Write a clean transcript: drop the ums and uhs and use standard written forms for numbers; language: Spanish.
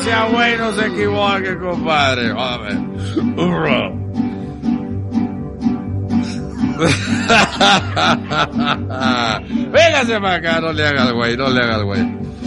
sea güey, no se equivoque, compadre. Joder. Véngase para acá, no le haga el güey, no le haga el güey.